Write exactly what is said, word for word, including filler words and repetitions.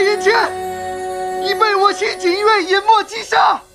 眼前，已被我新锦衣卫淹没击杀。